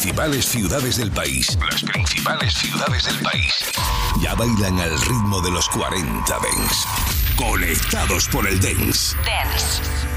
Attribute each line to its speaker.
Speaker 1: principales ciudades del país. Las principales ciudades del país. Ya bailan al ritmo de los 40 Dance. Conectados por el Dance.
Speaker 2: Dance.